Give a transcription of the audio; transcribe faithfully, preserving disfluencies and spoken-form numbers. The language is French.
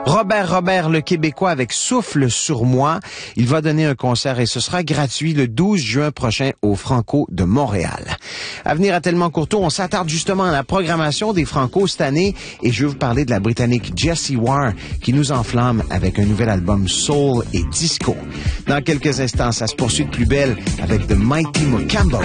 Robert Robert, le Québécois, avec Souffle sur moi. Il va donner un concert et ce sera gratuit le douze juin prochain au Franco de Montréal. À venir à Tellement Courtois, on s'attarde justement à la programmation des Franco cette année et je vais vous parler de la Britannique Jessie Ware qui nous enflamme avec un nouvel album soul et disco. Dans quelques instants, ça se poursuit de plus belle avec The Mighty Mocambo.